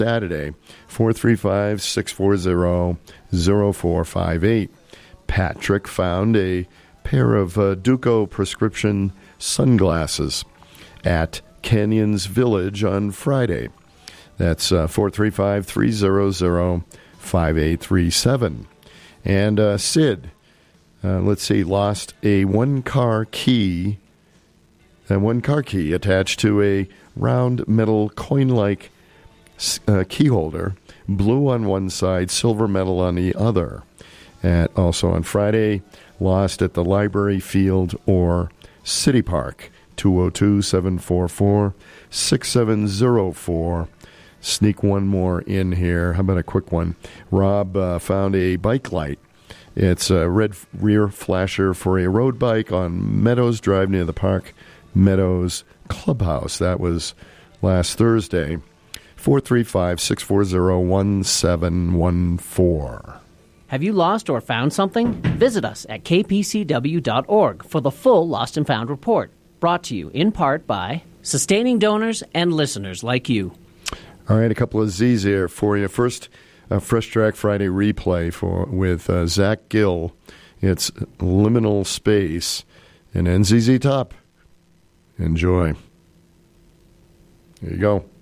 Saturday, 435-640-0458. Patrick found a pair of Duco prescription sunglasses at Canyons Village on Friday. That's 435-300-5837. And Sid, lost a one-car key attached to a round metal coin-like key holder, blue on one side, silver metal on the other. Also on Friday, lost at the Library Field or City Park, 202-744-6704. Sneak one more in here. How about a quick one? Rob found a bike light. It's a red rear flasher for a road bike on Meadows Drive near the Park Meadows Clubhouse. That was last Thursday. 435-640-1714. Have you lost or found something? Visit us at kpcw.org for the full Lost and Found report. Brought to you in part by sustaining donors and listeners like you. All right, a couple of Z's here for you. First, a Fresh Track Friday replay with Zach Gill. It's Liminal Space and NZZ Top. Enjoy. Here you go.